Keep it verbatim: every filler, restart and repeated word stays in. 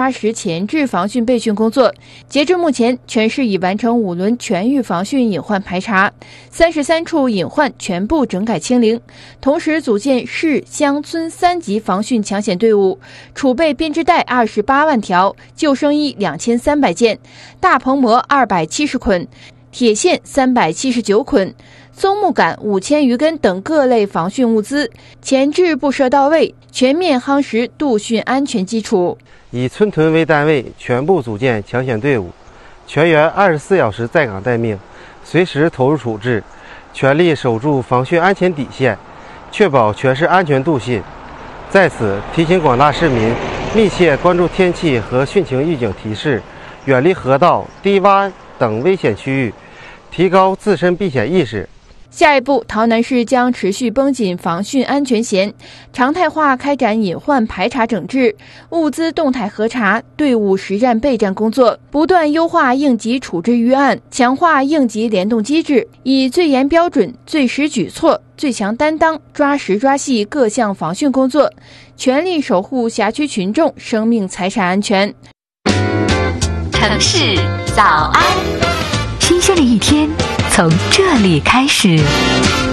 扎实前置防汛备汛工作。截至目前，全市已完成五轮全域防汛隐患排查，三十三处隐患全部整改清零，同时组建市乡村三级防汛抢险队伍，储备编织袋二十八万条，救生衣两千三百件，大棚膜二百七十捆，铁线三百七十九捆，松木杆五千余根等各类防汛物资，前置布设到位，全面夯实度汛安全基础。 以村屯为单位，全部组建抢险队伍，全员二十四小时在岗待命，随时投入处置，全力守住防汛安全底线，确保全市安全度汛。在此提醒广大市民密切关注天气和汛情预警提示，远离河道、低洼等危险区域，提高自身避险意识。 下一步，洮南市将持续绷紧防汛安全弦，常态化开展隐患排查整治、物资动态核查、队伍实战备战工作，不断优化应急处置预案，强化应急联动机制，以最严标准、最实举措、最强担当抓实抓细各项防汛工作，全力守护辖区群众生命财产安全。 城市早安，新鲜的一天从这里开始。